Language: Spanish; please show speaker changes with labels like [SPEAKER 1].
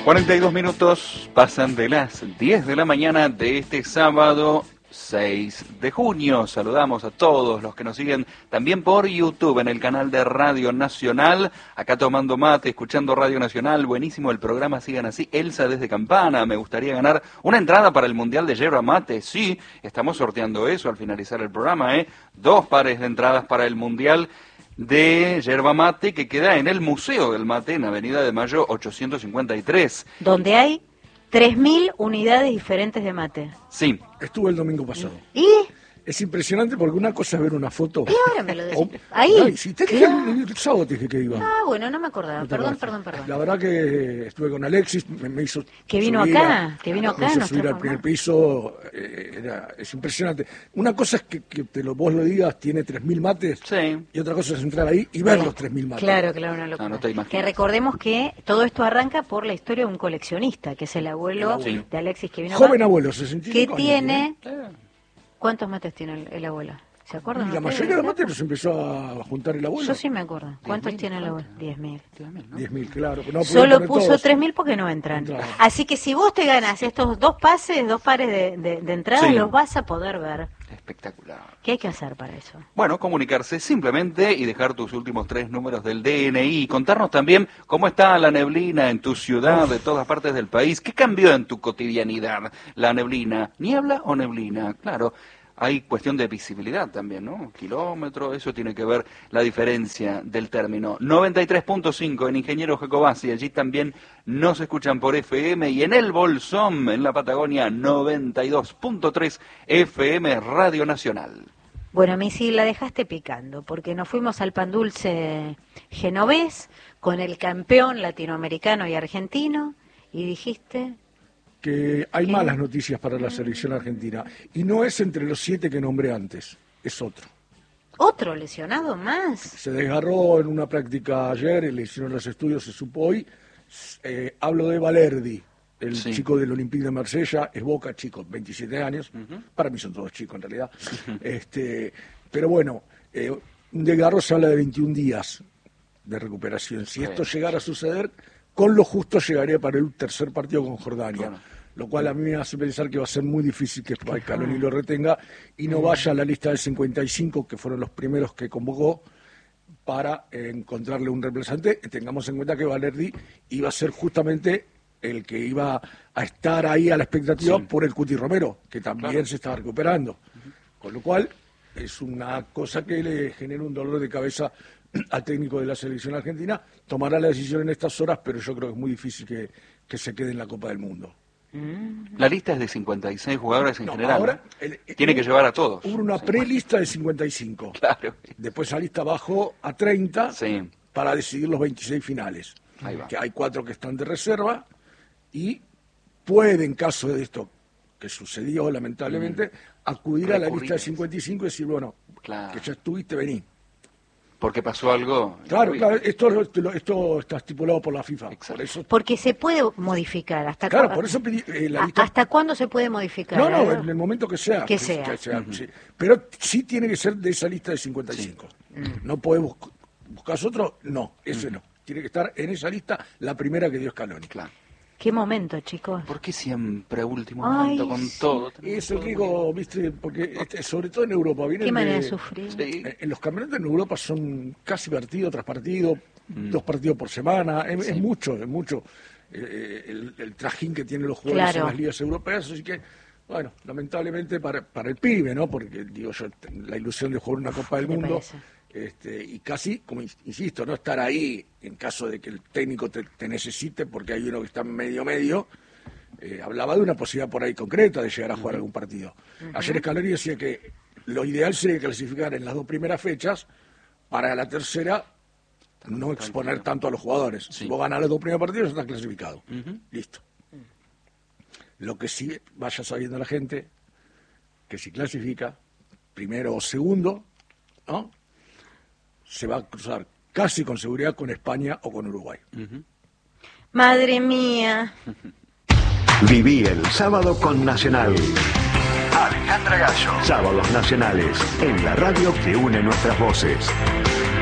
[SPEAKER 1] 42 minutos pasan de las 10 de la mañana de este sábado 6 de junio. Saludamos a todos los que nos siguen también por YouTube en el canal de Radio Nacional. Acá tomando mate, escuchando Radio Nacional. Buenísimo el programa, sigan así. Elsa desde Campana, me gustaría ganar una entrada para el Mundial de Yerba Mate. Sí, estamos sorteando eso al finalizar el programa, 2 pares de entradas para el Mundial de Yerba Mate, que queda en el Museo del Mate, en Avenida de Mayo 853.
[SPEAKER 2] Donde hay 3.000 unidades diferentes de mate.
[SPEAKER 1] Sí.
[SPEAKER 3] Estuve el domingo pasado.
[SPEAKER 2] ¿Y?
[SPEAKER 3] Es impresionante porque una cosa es ver una foto.
[SPEAKER 2] ¿Y ahora me lo decís?
[SPEAKER 3] ¿Ahí?
[SPEAKER 2] ¿Ahí?
[SPEAKER 3] Sí, el sábado te dije que iba.
[SPEAKER 2] Ah, bueno, no me acordaba.
[SPEAKER 3] No te
[SPEAKER 2] Perdón.
[SPEAKER 3] La verdad que estuve con Alexis, me hizo
[SPEAKER 2] que vino
[SPEAKER 3] subir
[SPEAKER 2] acá,
[SPEAKER 3] me hizo subir al primer piso, es impresionante. Una cosa es que vos lo digas, tiene 3.000 mates,
[SPEAKER 1] sí.
[SPEAKER 3] Y otra cosa es entrar ahí y ver los 3.000 mates.
[SPEAKER 2] Claro, una locura.
[SPEAKER 1] No te imaginas.
[SPEAKER 2] Que recordemos que todo esto arranca por la historia de un coleccionista, que es el abuelo
[SPEAKER 1] sí.
[SPEAKER 2] de Alexis, que vino
[SPEAKER 3] Joven
[SPEAKER 2] acá,
[SPEAKER 3] abuelo, 65
[SPEAKER 2] que
[SPEAKER 3] años.
[SPEAKER 2] tiene... ¿Cuántos mates tiene el abuelo? ¿Se acuerdan?
[SPEAKER 3] Y la
[SPEAKER 2] ustedes?
[SPEAKER 3] mayoría de los mates los empezó a juntar el abuelo.
[SPEAKER 2] Yo sí me acuerdo. ¿Cuántos tiene el abuelo? 10.000.
[SPEAKER 3] 10.000, claro. No
[SPEAKER 2] Solo puso 3.000 porque no entran. Así que si vos te ganas estos 2 pares de entradas,
[SPEAKER 1] sí.
[SPEAKER 2] Los vas a poder ver.
[SPEAKER 1] Espectacular.
[SPEAKER 2] ¿Qué hay que hacer para eso?
[SPEAKER 1] Bueno, comunicarse simplemente y dejar tus últimos 3 números del DNI. Contarnos también cómo está la neblina en tu ciudad, de todas partes del país. ¿Qué cambió en tu cotidianidad la neblina? ¿Niebla o neblina? Claro. Hay cuestión de visibilidad también, ¿no? Kilómetro, eso tiene que ver la diferencia del término. 93.5 en Ingeniero Jacobasi, allí también nos escuchan por FM, y en el Bolsón, en la Patagonia, 92.3 FM Radio Nacional.
[SPEAKER 2] Bueno, a mí sí la dejaste picando, porque nos fuimos al pan dulce genovés con el campeón latinoamericano y argentino, y dijiste...
[SPEAKER 3] que hay malas noticias para la selección argentina. Y no es entre los 7 que nombré antes, es otro.
[SPEAKER 2] ¿Otro lesionado más?
[SPEAKER 3] Se desgarró en una práctica ayer, le hicieron los estudios, se supo hoy. Hablo de Valerdi, el chico del Olympique de Marsella, es Boca, chico, 27 años. Para mí son todos chicos en realidad. Pero bueno, un desgarro se habla de 21 días de recuperación. Si esto llegara a suceder... con lo justo llegaría para el tercer partido con Jordania, lo cual a mí me hace pensar que va a ser muy difícil que Scaloni lo retenga y no vaya a la lista del 55, que fueron los primeros que convocó, para encontrarle un reemplazante. Tengamos en cuenta que Valerdi iba a ser justamente el que iba a estar ahí a la expectativa por el Cuti Romero, que también se estaba recuperando. Con lo cual, es una cosa que le genera un dolor de cabeza al técnico de la selección argentina. Tomará la decisión en estas horas, pero yo creo que es muy difícil que se quede en la Copa del Mundo.
[SPEAKER 1] La lista es de 56 jugadores en general.
[SPEAKER 3] Ahora,
[SPEAKER 1] tiene que llevar a todos.
[SPEAKER 3] Hubo una prelista de 55.
[SPEAKER 1] Claro.
[SPEAKER 3] Después la lista bajó a 30
[SPEAKER 1] sí.
[SPEAKER 3] para decidir los 26 finales.
[SPEAKER 1] Ahí va.
[SPEAKER 3] Que hay 4 que están de reserva y puede, en caso de esto que sucedió lamentablemente, acudir a la lista de 55 y decir, bueno, que ya estuviste, vení.
[SPEAKER 1] Porque pasó algo.
[SPEAKER 3] Claro, esto está estipulado por la FIFA. Por eso,
[SPEAKER 2] porque se puede modificar.
[SPEAKER 3] Por eso pedí la lista.
[SPEAKER 2] ¿Hasta cuándo se puede modificar?
[SPEAKER 3] No, en el momento que sea.
[SPEAKER 2] Que sea.
[SPEAKER 3] Sí. Pero sí tiene que ser de esa lista de 55. Sí. No podés buscar otro, no, ese no. Tiene que estar en esa lista la primera que dio Scaloni.
[SPEAKER 1] Claro.
[SPEAKER 2] ¿Qué momento, chicos?
[SPEAKER 1] ¿Por qué siempre último momento con todo?
[SPEAKER 3] Eso digo, viste, porque sobre todo en Europa.
[SPEAKER 2] ¿Qué manera de sufrir?
[SPEAKER 3] Sí. En los campeonatos en Europa son casi partido tras partido, 2 partidos por semana, es mucho el trajín que tienen los jugadores en las ligas europeas, así que, bueno, lamentablemente para el pibe, ¿no? Porque, digo yo, la ilusión de jugar una Copa del Mundo... y casi, como insisto, no estar ahí en caso de que el técnico te necesite, porque hay uno que está medio, hablaba de una posibilidad por ahí concreta de llegar a jugar algún partido. Ayer Scaloni decía que lo ideal sería clasificar en las 2 primeras fechas, para la tercera no exponer tanto a los jugadores. Si vos ganás los 2 primeros partidos, estás clasificado. Listo. Lo que sí vaya sabiendo la gente, que si clasifica, primero o segundo, ¿no?, se va a cruzar casi con seguridad con España o con Uruguay.
[SPEAKER 2] Madre mía.
[SPEAKER 4] Viví el sábado con Nacional. Alejandra Gallo. Sábados nacionales, en la radio que une nuestras voces.